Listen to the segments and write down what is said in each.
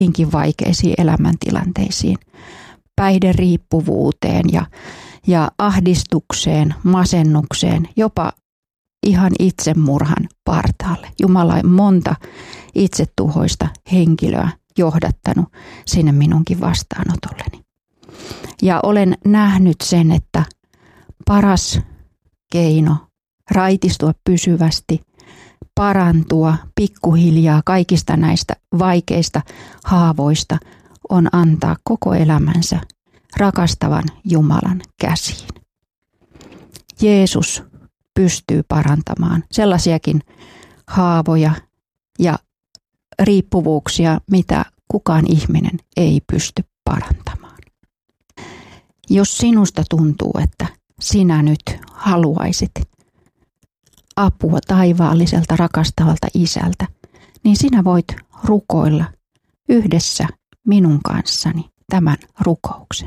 hyvinkin vaikeisiin elämäntilanteisiin, päihderiippuvuuteen ja ahdistukseen, masennukseen, jopa ihan itsemurhan partaalle. Jumala on monta itsetuhoista henkilöä johdattanut sinne minunkin vastaanotolleni. Ja olen nähnyt sen, että paras keino raitistua pysyvästi, parantua pikkuhiljaa kaikista näistä vaikeista haavoista on antaa koko elämänsä rakastavan Jumalan käsiin. Jeesus pystyy parantamaan sellaisiakin haavoja ja riippuvuuksia, mitä kukaan ihminen ei pysty parantamaan. Jos sinusta tuntuu, että sinä nyt haluaisit apua taivaalliselta rakastavalta Isältä, niin sinä voit rukoilla yhdessä minun kanssani tämän rukouksen.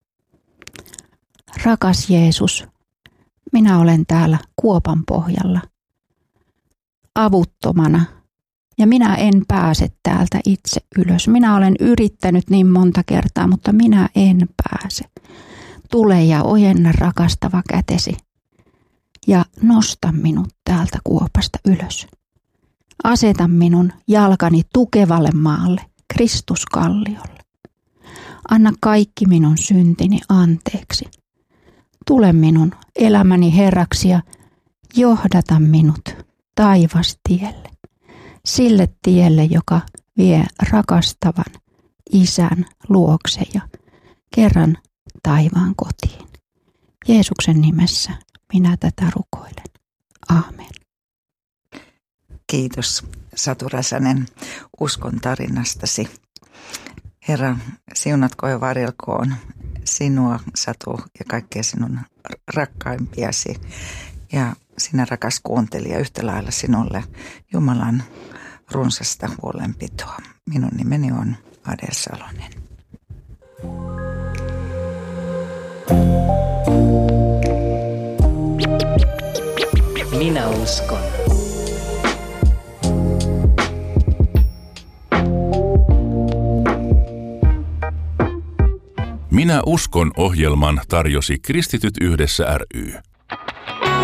Rakas Jeesus, minä olen täällä kuopan pohjalla avuttomana ja minä en pääse täältä itse ylös. Minä olen yrittänyt niin monta kertaa, mutta minä en pääse. Tule ja ojenna rakastava kätesi ja nosta minut täältä kuopasta ylös. Aseta minun jalkani tukevalle maalle, Kristuskalliolle. Anna kaikki minun syntini anteeksi. Tule minun elämäni Herraksi ja johdata minut taivastielle, sille tielle, joka vie rakastavan Isän luokse ja kerran taivaan kotiin. Jeesuksen nimessä minä tätä rukoilen. Aamen. Kiitos Satu Räsänen uskon tarinastasi. Herra, siunatko ja varjelkoon sinua, Satu, ja kaikkea sinun rakkaimpiasi. Ja sinä, rakas kuuntelija, yhtä lailla sinulle Jumalan runsasta huolenpitoa. Minun nimeni on Adel Salonen. Minä uskon. Minä uskon -ohjelman tarjosi Kristityt yhdessä ry.